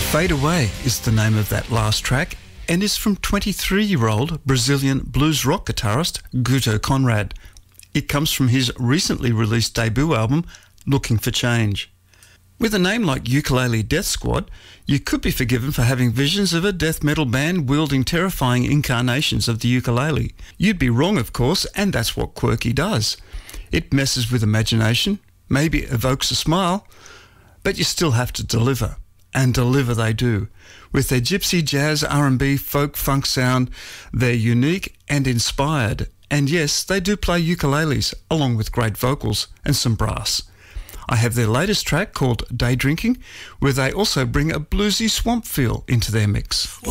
Fade Away is the name of that last track and is from 23-year-old Brazilian blues rock guitarist Guto Conrad. It comes from his recently released debut album, Looking for Change. With a name like Ukulele Death Squad, you could be forgiven for having visions of a death metal band wielding terrifying incarnations of the ukulele. You'd be wrong, of course, and that's what Quirky does. It messes with imagination, maybe evokes a smile, but you still have to deliver. And deliver they do. With their gypsy, jazz, R&B, folk, funk sound, they're unique and inspired. And yes, they do play ukuleles, along with great vocals and some brass. I have their latest track called Day Drinking, where they also bring a bluesy swamp feel into their mix.